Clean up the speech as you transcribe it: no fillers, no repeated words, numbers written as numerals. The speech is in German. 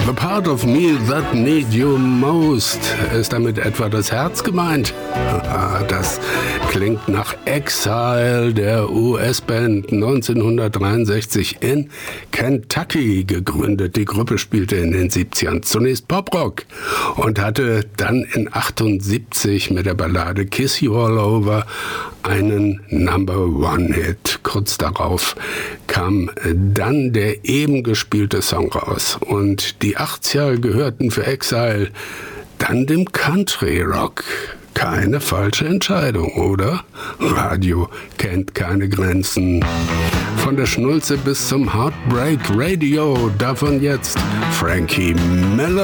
The part of me that need you most. Ist damit etwa das Herz gemeint? Das klingt nach Exile, der US-Band, 1963 in Kentucky gegründet. Die Gruppe spielte in den 70ern zunächst Poprock und hatte dann in 78 mit der Ballade Kiss You All Over einen Number-One-Hit. Kurz darauf kam dann der eben gespielte Song raus. Und die 80er gehörten für Exile dann dem Country-Rock. Keine falsche Entscheidung, oder? Radio kennt keine Grenzen. Von der Schnulze bis zum Heartbreak Radio, davon jetzt Frankie Miller.